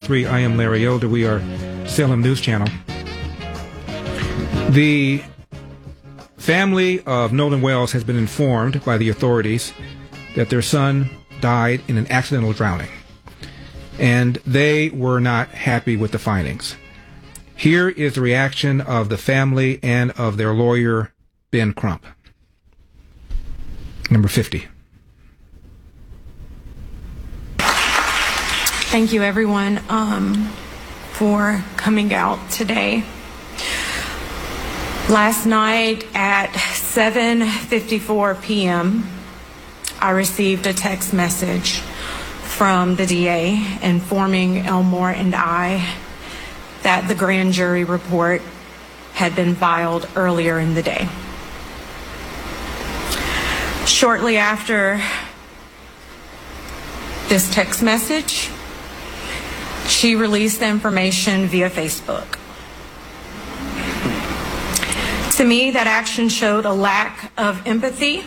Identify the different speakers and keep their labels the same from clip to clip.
Speaker 1: 1013. I am Larry Elder. We are Salem News Channel. The family of Nolan Wells has been informed by the authorities that their son died in an accidental drowning, and they were not happy with the findings. Here is the reaction of the family and of their lawyer, Ben Crump. Number 50.
Speaker 2: Thank you, everyone, for coming out today. Last night at 7:54 p.m., I received a text message from the DA informing Elmore and I that the grand jury report had been filed earlier in the day. Shortly after this text message, she released the information via Facebook. To me, that action showed a lack of empathy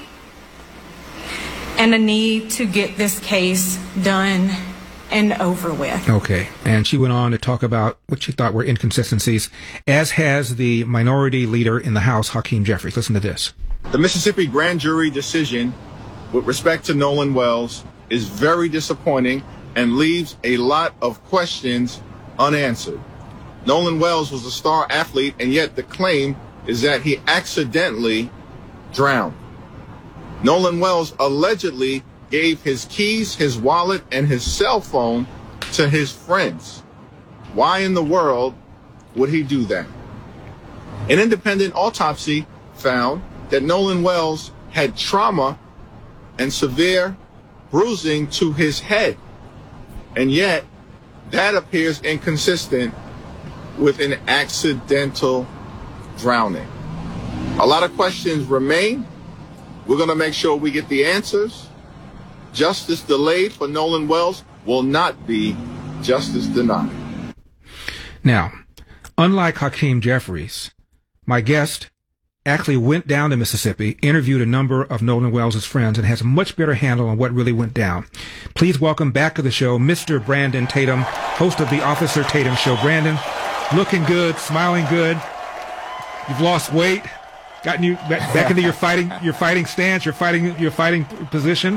Speaker 2: and a need to get this case done and over with.
Speaker 1: Okay. And she went on to talk about what she thought were inconsistencies, as has the minority leader in the House, Hakeem Jeffries. Listen to this.
Speaker 3: The Mississippi grand jury decision with respect to Nolan Wells is very disappointing and leaves a lot of questions unanswered. Nolan Wells was a star athlete, and yet the claim is that he accidentally drowned. Nolan Wells allegedly gave his keys, his wallet, and his cell phone to his friends. Why in the world would he do that? An independent autopsy found that Nolan Wells had trauma and severe bruising to his head. And yet, that appears inconsistent with an accidental drowning. A lot of questions remain. We're going to make sure we get the answers. Justice delayed for Nolan Wells will not be justice denied.
Speaker 1: Now, unlike Hakeem Jeffries, my guest actually went down to Mississippi, interviewed a number of Nolan Wells' friends, and has a much better handle on what really went down. Please welcome back to the show Mr. Brandon Tatum, host of the Officer Tatum Show. Brandon, looking good, smiling good. You've lost weight, gotten you back into your fighting stance, your fighting position.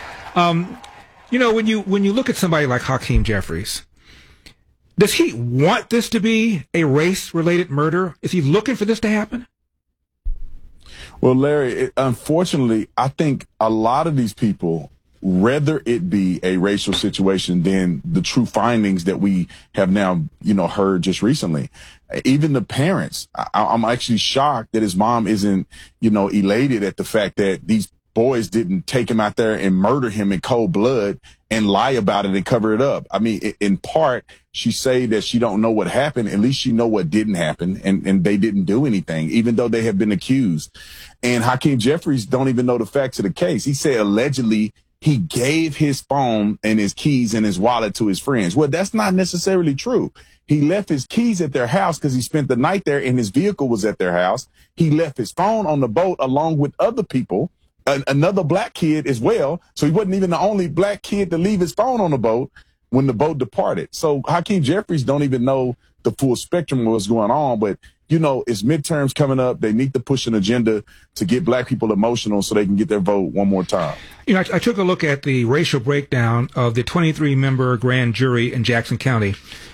Speaker 1: You know, when you look at somebody like Hakeem Jeffries, does he want this to be a race-related murder? Is he looking for this to happen?
Speaker 4: Well, Larry, unfortunately, I think a lot of these people, rather it be a racial situation than the true findings that we have now, heard just recently. Even the parents, I'm actually shocked that his mom isn't, elated at the fact that these boys didn't take him out there and murder him in cold blood and lie about it and cover it up. I mean, in part, she say that she don't know what happened. At least she know what didn't happen, and they didn't do anything, even though they have been accused. And Hakeem Jeffries don't even know the facts of the case. He said allegedly he gave his phone and his keys and his wallet to his friends. Well, that's not necessarily true. He left his keys at their house because he spent the night there and his vehicle was at their house. He left his phone on the boat along with other people, another black kid as well. So he wasn't even the only black kid to leave his phone on the boat when the boat departed. So Hakeem Jeffries don't even know the full spectrum of what's going on. But, it's midterms coming up. They need to push an agenda to get black people emotional so they can get their vote one more time.
Speaker 1: I took a look at the racial breakdown of the 23-member grand jury in Jackson County.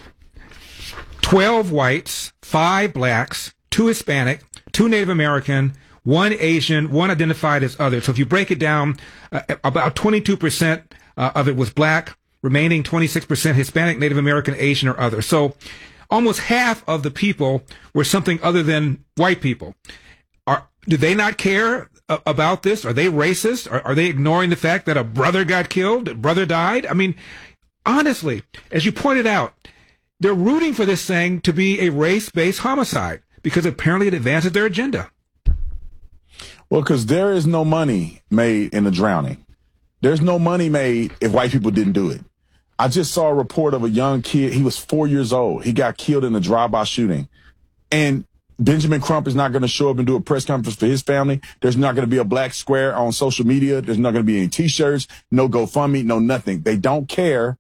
Speaker 1: 12 whites, 5 blacks, 2 Hispanic, 2 Native American, 1 Asian, 1 identified as other. So if you break it down, about 22% of it was black, remaining 26% Hispanic, Native American, Asian, or other. So almost half of the people were something other than white people. Do they not care about this? Are they racist? Are they ignoring the fact that a brother got killed, a brother died? I mean, honestly, as you pointed out, they're rooting for this thing to be a race-based homicide because apparently it advances their agenda.
Speaker 4: Well, because there is no money made in a drowning. There's no money made if white people didn't do it. I just saw a report of a young kid. He was 4 years old. He got killed in a drive-by shooting. And Benjamin Crump is not going to show up and do a press conference for his family. There's not going to be a black square on social media. There's not going to be any T-shirts, no GoFundMe, no nothing. They don't care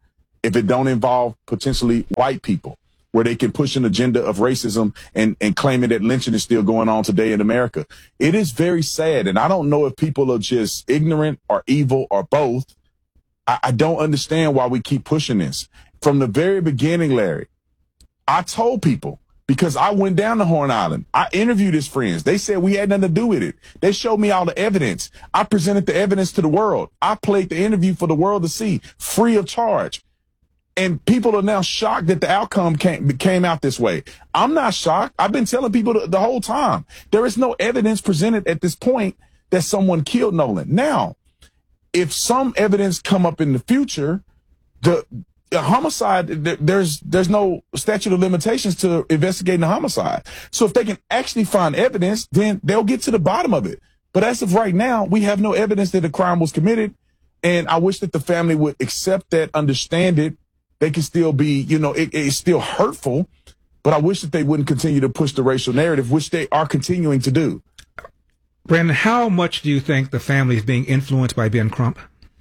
Speaker 4: if it don't involve potentially white people, where they can push an agenda of racism and claiming that lynching is still going on today in America. It is very sad. And I don't know if people are just ignorant or evil or both. I don't understand why we keep pushing this. From the very beginning, Larry, I told people, because I went down to Horn Island. I interviewed his friends. They said we had nothing to do with it. They showed me all the evidence. I presented the evidence to the world. I played the interview for the world to see, free of charge. And people are now shocked that the outcome came out this way. I'm not shocked. I've been telling people the whole time. There is no evidence presented at this point that someone killed Nolan. Now, if some evidence come up in the future, the homicide, there's no statute of limitations to investigating a homicide. So if they can actually find evidence, then they'll get to the bottom of it. But as of right now, we have no evidence that the crime was committed. And I wish that the family would accept that, understand it. They can still be, it's still hurtful, but I wish that they wouldn't continue to push the racial narrative, which they are continuing to do.
Speaker 1: Brandon, how much do you think the family is being influenced by Ben Crump?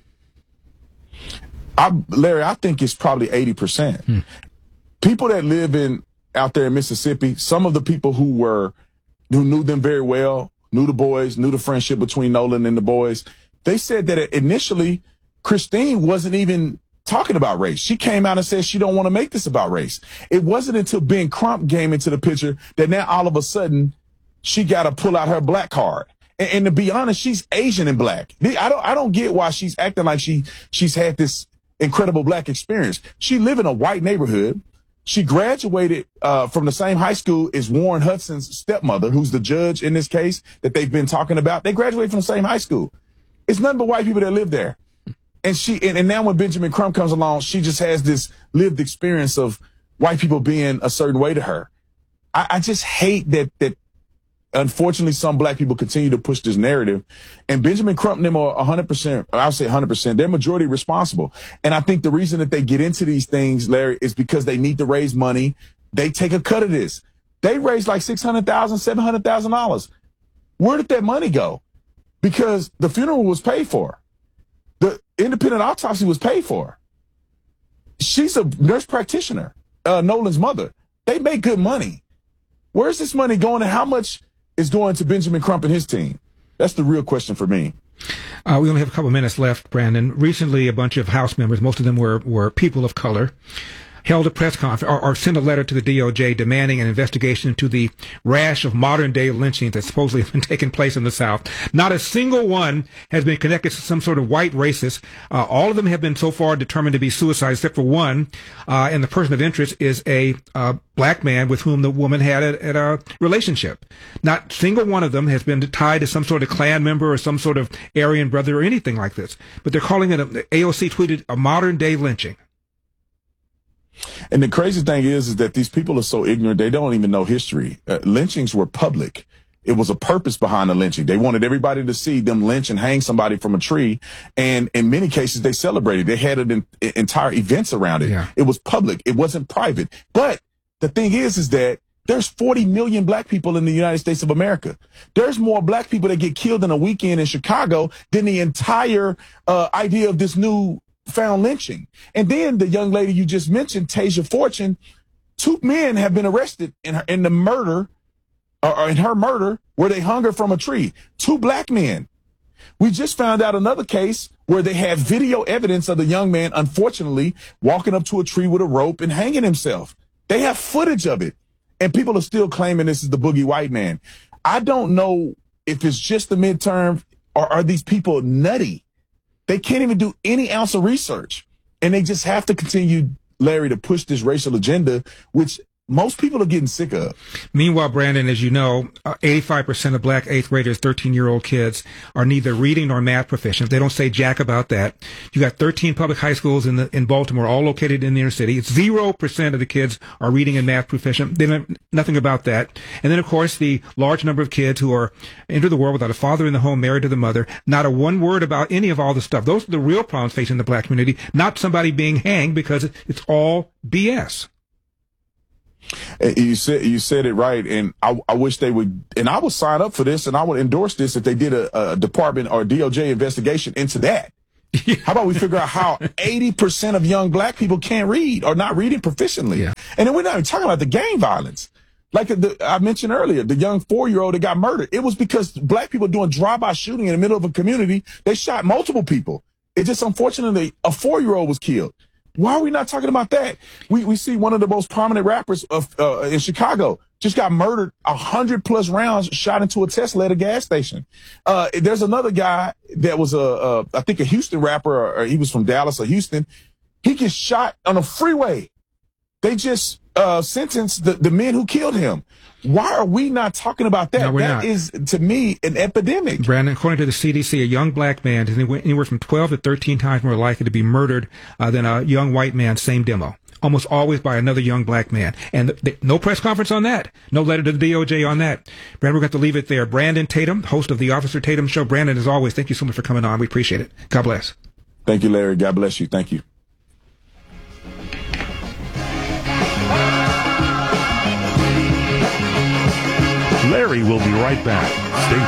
Speaker 4: Larry, I think it's probably 80%. People that live out there in Mississippi, some of the people who knew them very well, knew the boys, knew the friendship between Nolan and the boys, they said that initially Christine wasn't even talking about race. She came out and said she don't want to make this about race. It wasn't until Ben Crump came into the picture that now all of a sudden she got to pull out her black card. And to be honest, she's Asian and black. I don't get why she's acting like she's had this incredible black experience. She lived in a white neighborhood. She graduated from the same high school as Warren Hudson's stepmother, who's the judge in this case that they've been talking about. They graduated from the same high school. It's nothing but white people that live there. And now when Benjamin Crump comes along, she just has this lived experience of white people being a certain way to her. I just hate that unfortunately some black people continue to push this narrative. And Benjamin Crump and them are 100%, I'll say 100%, they're majority responsible. And I think the reason that they get into these things, Larry, is because they need to raise money. They take a cut of this. They raised like $600,000, $700,000. Where did that money go? Because the funeral was paid for. The independent autopsy was paid for. She's a nurse practitioner, Nolan's mother. They make good money. Where's this money going and how much is going to Benjamin Crump and his team? That's the real question for me.
Speaker 1: We only have a couple minutes left, Brandon. Recently, a bunch of House members, most of them were people of color, held a press conference or sent a letter to the DOJ demanding an investigation into the rash of modern-day lynchings that supposedly have been taking place in the South. Not a single one has been connected to some sort of white racist. All of them have been so far determined to be suicide, except for one. And the person of interest is a black man with whom the woman had a relationship. Not a single one of them has been tied to some sort of Klan member or some sort of Aryan brother or anything like this. But they're calling it, AOC tweeted, a modern-day lynching.
Speaker 4: And the crazy thing is that these people are so ignorant, they don't even know history. Lynchings were public. It was a purpose behind the lynching. They wanted everybody to see them lynch and hang somebody from a tree. And in many cases, they celebrated. They had entire events around it. Yeah. It was public. It wasn't private. But the thing is that there's 40 million black people in the United States of America. There's more black people that get killed in a weekend in Chicago than the entire idea of this new found lynching. And then the young lady you just mentioned, Tasia Fortune, 2 men have been arrested in her murder where they hung her from a tree. 2 black men. We just found out another case where they have video evidence of the young man, unfortunately, walking up to a tree with a rope and hanging himself. They have footage of it. And people are still claiming this is the boogie white man. I don't know if it's just the midterm or are these people nutty? They can't even do any ounce of research. And they just have to continue, Larry, to push this racial agenda, which most people are getting sick of.
Speaker 1: Meanwhile, Brandon, as you know, 85% of black 8th graders, 13-year-old kids, are neither reading nor math proficient. They don't say jack about that. You got 13 public high schools in Baltimore, all located in the inner city. 0% of the kids are reading and math proficient. They know nothing about that. And then, of course, the large number of kids who are enter the world without a father in the home, married to the mother. Not a one word about any of all the stuff. Those are the real problems facing the black community, not somebody being hanged, because it's all BS.
Speaker 4: You said it right, and I wish they would, and I would sign up for this, and I would endorse this if they did a department or DOJ investigation into that. How about we figure out how 80% of young black people can't read or not reading proficiently?
Speaker 1: Yeah.
Speaker 4: And then we're not even talking about the gang violence. Like I mentioned earlier, the young 4-year-old that got murdered. It was because black people doing drive-by shooting in the middle of a community. They shot multiple people. It's just unfortunately a 4-year-old was killed. Why are we not talking about that? We see one of the most prominent rappers in Chicago just got murdered, 100+ rounds shot into a Tesla at a gas station. There's another guy that was I think a Houston rapper, or he was from Dallas or Houston. He gets shot on a freeway. They just sentenced the men who killed him. Why are we not talking about that?
Speaker 1: No, we're
Speaker 4: That
Speaker 1: not.
Speaker 4: is, to me, an epidemic.
Speaker 1: Brandon, according to the CDC, a young black man is anywhere from 12 to 13 times more likely to be murdered than a young white man, same demo. Almost always by another young black man. And no press conference on that. No letter to the DOJ on that. Brandon, we're going to leave it there. Brandon Tatum, host of the Officer Tatum Show. Brandon, as always, thank you so much for coming on. We appreciate it. God bless.
Speaker 4: Thank you, Larry. God bless you. Thank you.
Speaker 5: Larry will be right back. Stay